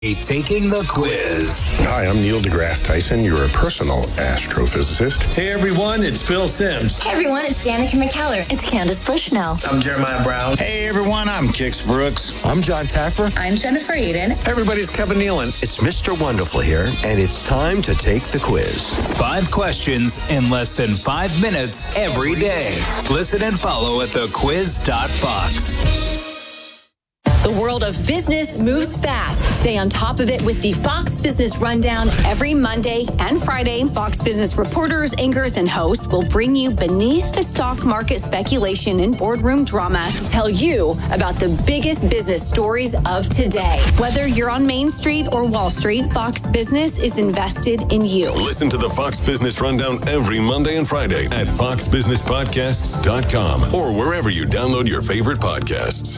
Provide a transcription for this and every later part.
Taking the quiz. Hi, I'm Neil deGrasse Tyson, your personal astrophysicist. Hey everyone, it's Phil Simms. Hey everyone, it's Danica McKellar. It's Candace Bushnell. I'm Jeremiah Brown. Hey everyone, I'm Kix Brooks. I'm John Taffer. I'm Jennifer Eden. Everybody's Kevin Nealon. It's Mr. Wonderful here, and it's time to take the quiz. 5 questions in less than 5 minutes every day. Listen and follow at thequiz.fox. The world of business moves fast. Stay on top of it with the Fox Business Rundown every Monday and Friday. Fox Business reporters, anchors, and hosts will bring you beneath the stock market speculation and boardroom drama to tell you about the biggest business stories of today. Whether you're on Main Street or Wall Street, Fox Business is invested in you. Listen to the Fox Business Rundown every Monday and Friday at foxbusinesspodcasts.com or wherever you download your favorite podcasts.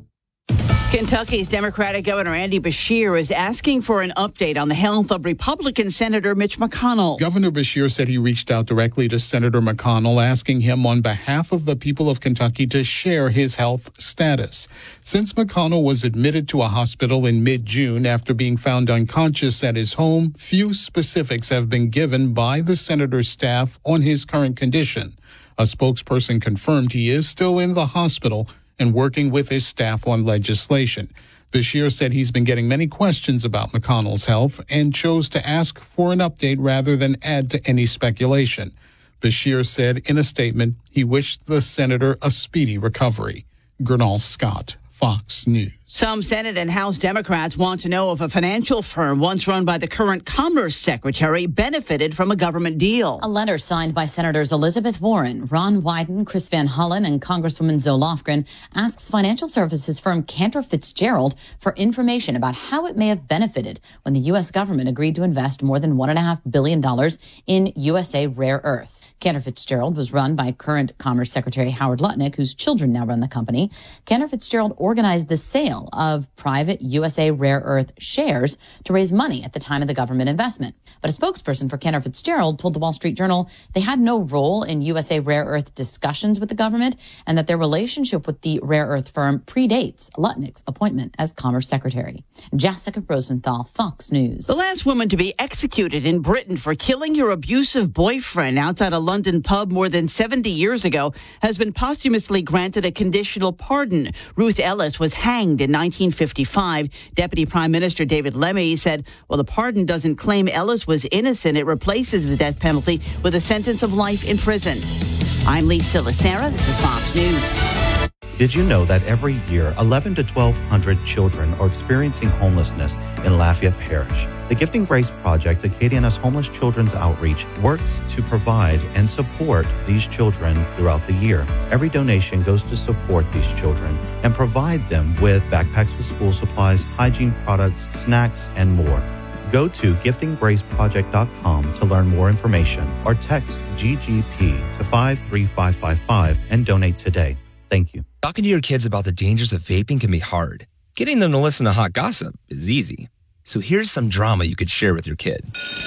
Kentucky's Democratic Governor Andy Beshear is asking for an update on the health of Republican Senator Mitch McConnell. Governor Beshear said he reached out directly to Senator McConnell, asking him on behalf of the people of Kentucky to share his health status. Since McConnell was admitted to a hospital in mid-June after being found unconscious at his home, few specifics have been given by the senator's staff on his current condition. A spokesperson confirmed he is still in the hospital and working with his staff on legislation. Beshear said he's been getting many questions about McConnell's health and chose to ask for an update rather than add to any speculation. Beshear said in a statement he wished the senator a speedy recovery. Gernal Scott, Fox News. Some Senate and House Democrats want to know if a financial firm once run by the current Commerce Secretary benefited from a government deal. A letter signed by Senators Elizabeth Warren, Ron Wyden, Chris Van Hollen, and Congresswoman Zoe Lofgren asks financial services firm Cantor Fitzgerald for information about how it may have benefited when the U.S. government agreed to invest more than $1.5 billion in USA Rare Earth. Cantor Fitzgerald was run by current Commerce Secretary Howard Lutnick, whose children now run the company. Cantor Fitzgerald organized the sale of private USA Rare Earth shares to raise money at the time of the government investment. But a spokesperson for Cantor Fitzgerald told the Wall Street Journal they had no role in USA Rare Earth discussions with the government and that their relationship with the rare earth firm predates Lutnick's appointment as Commerce Secretary. Jessica Rosenthal, Fox News. The last woman to be executed in Britain for killing her abusive boyfriend outside a London pub more than 70 years ago has been posthumously granted a conditional pardon. Ruth Ellis was hanged in 1955. Deputy Prime Minister David Lemmy said, well, the pardon doesn't claim Ellis was innocent. It replaces the death penalty with a sentence of life in prison. I'm Lisa Lacera. This is Fox News. Did you know that every year 11 to 1,200 children are experiencing homelessness in Lafayette Parish? The Gifting Grace Project, Acadiana's homeless children's outreach, works to provide and support these children throughout the year. Every donation goes to support these children and provide them with backpacks with school supplies, hygiene products, snacks, and more. Go to giftinggraceproject.com to learn more information or text GGP to 53555 and donate today. Thank you. Talking to your kids about the dangers of vaping can be hard. Getting them to listen to hot gossip is easy. So here's some drama you could share with your kid.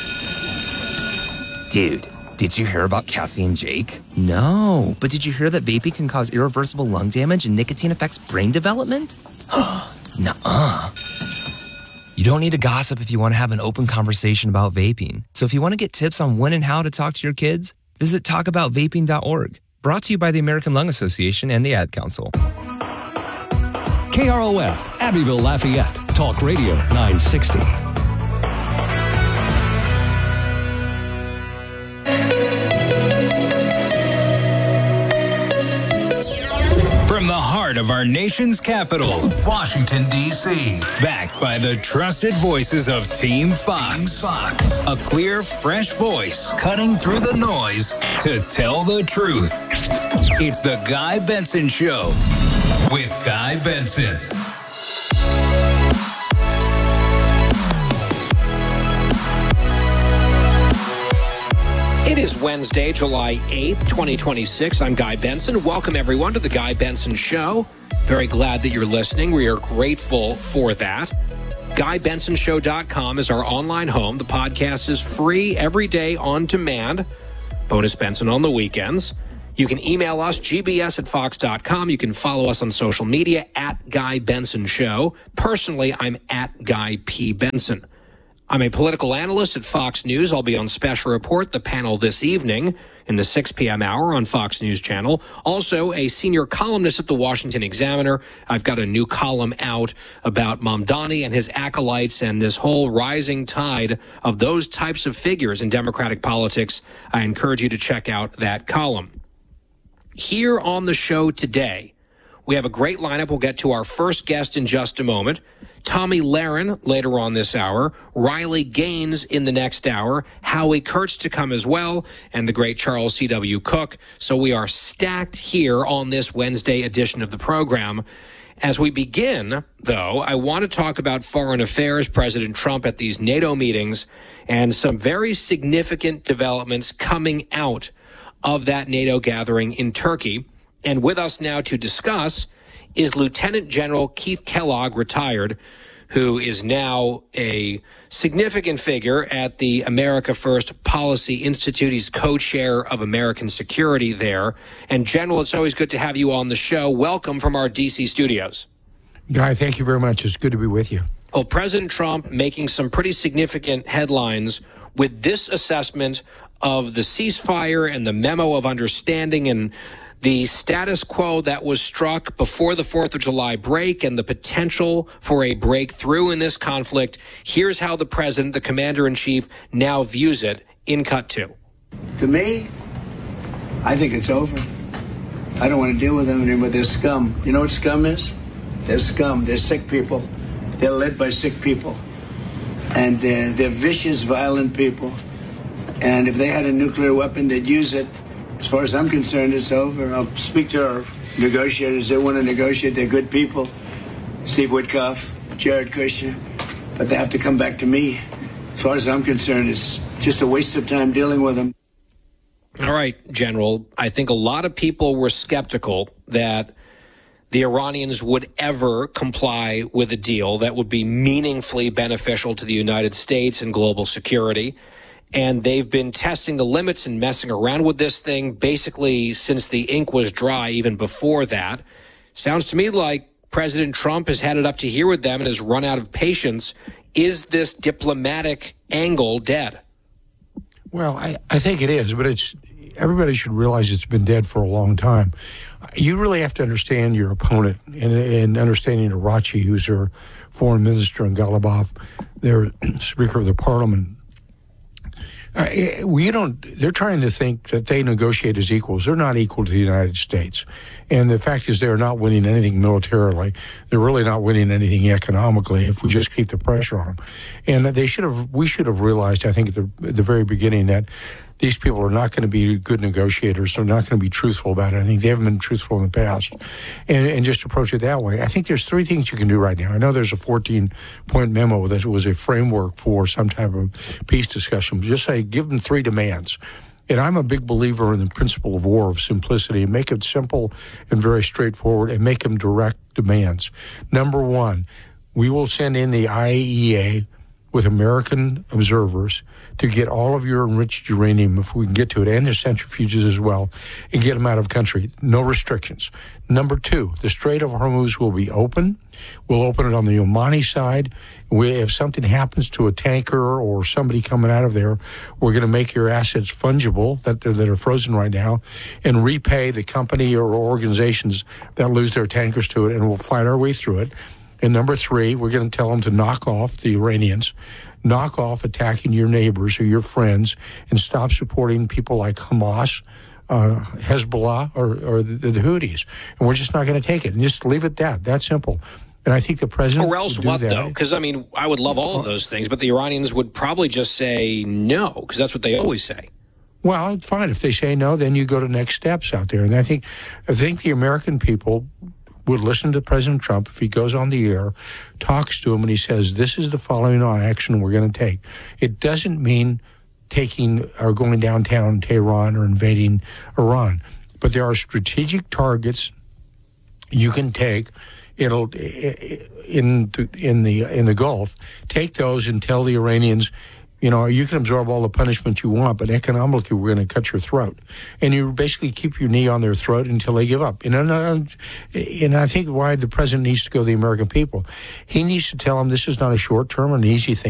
Dude, did you hear about Cassie and Jake? No, but did you hear that vaping can cause irreversible lung damage and nicotine affects brain development? Nuh-uh. You don't need to gossip if you want to have an open conversation about vaping. So if you want to get tips on when and how to talk to your kids, visit talkaboutvaping.org. Brought to you by the American Lung Association and the Ad Council. KROF, Abbeville, Lafayette. Talk Radio 960. From the heart of our nation's capital, Washington, D.C. Backed by the trusted voices of Team Fox. A clear, fresh voice cutting through the noise to tell the truth. It's the Guy Benson Show with Guy Benson. It is Wednesday, July 8th, 2026. I'm Guy Benson. Welcome, everyone, to the Guy Benson Show. Very glad that you're listening. We are grateful for that. GuyBensonShow.com is our online home. The podcast is free every day on demand. Bonus Benson on the weekends. You can email us, gbs@fox.com. You can follow us on social media at Guy Benson Show. Personally, I'm at Guy P. Benson. I'm a political analyst at Fox News. I'll be on Special Report, the panel this evening in the 6 p.m. hour on Fox News Channel. Also, a senior columnist at the Washington Examiner. I've got a new column out about Mamdani and his acolytes and this whole rising tide of those types of figures in Democratic politics. I encourage you to check out that column. Here on the show today, we have a great lineup. We'll get to our first guest in just a moment. Tommy Lahren later on this hour, Riley Gaines in the next hour, Howie Kurtz to come as well, and the great Charles C.W. Cook. So we are stacked here on this Wednesday edition of the program. As we begin, though, I want to talk about foreign affairs, President Trump at these NATO meetings, and some very significant developments coming out of that NATO gathering in Turkey. And with us now to discuss is Lieutenant General Keith Kellogg, retired, who is now a significant figure at the America First Policy Institute. He's co-chair of American Security there. And General, it's always good to have you on the show. Welcome from our D.C. studios. Guy, thank you very much. It's good to be with you. Well, President Trump making some pretty significant headlines with this assessment of the ceasefire and the memo of understanding and the status quo that was struck before the 4th of July break and the potential for a breakthrough in this conflict. Here's how the president, the commander-in-chief, now views it in Cut 2. To me, I think it's over. I don't want to deal with them anymore. They're scum. You know what scum is? They're scum. They're sick people. They're led by sick people. And they're vicious, violent people. And if they had a nuclear weapon, they'd use it. As far as I'm concerned, it's over. I'll speak to our negotiators. They want to negotiate. They're good people. Steve Witkoff, Jared Kushner. But they have to come back to me. As far as I'm concerned, it's just a waste of time dealing with them. All right, General. I think a lot of people were skeptical that the Iranians would ever comply with a deal that would be meaningfully beneficial to the United States and global security. And they've been testing the limits and messing around with this thing basically since the ink was dry, even before that. Sounds to me like President Trump has had it up to here with them and has run out of patience. Is this diplomatic angle dead? Well, I think it is, but everybody should realize it's been dead for a long time. You really have to understand your opponent and understanding Arachi, who's their foreign minister, and Ghalibaf, their Speaker of the Parliament. They're trying to think that they negotiate as equals. They're not equal to the United States. And the fact is they're not winning anything militarily. They're really not winning anything economically if we just keep the pressure on them. And we should have realized, I think, at the very beginning that these people are not going to be good negotiators. They're not going to be truthful about it. I think they haven't been truthful in the past. And just approach it that way. I think there's 3 things you can do right now. I know there's a 14-point memo that was a framework for some type of peace discussion. But just say, give them 3 demands. And I'm a big believer in the principle of war, of simplicity, and make it simple and very straightforward and make them direct demands. Number 1, we will send in the IAEA with American observers to get all of your enriched uranium, if we can get to it, and their centrifuges as well, and get them out of country. No restrictions. Number 2, the Strait of Hormuz will be open. We'll open it on the Omani side. If something happens to a tanker or somebody coming out of there, we're going to make your assets fungible that are frozen right now and repay the company or organizations that lose their tankers to it, and we'll fight our way through it. And number 3, we're going to tell them to knock off the Iranians, knock off attacking your neighbors or your friends, and stop supporting people like Hamas, Hezbollah, or the Houthis. And we're just not going to take it. And just leave it that simple. And I think the president Or else what, though? Because, I mean, I would love all of those things, but the Iranians would probably just say no, because that's what they always say. Well, fine. If they say no, then you go to next steps out there. And I think the American people would listen to President Trump if he goes on the air, talks to him, and he says, this is the following action we're going to take. It doesn't mean taking or going downtown Tehran or invading Iran, but there are strategic targets you can take. It'll in the Gulf. Take those and tell the Iranians, You can absorb all the punishment you want, but economically we're going to cut your throat. And you basically keep your knee on their throat until they give up. And I think why the president needs to go to the American people, he needs to tell them this is not a short-term or an easy thing.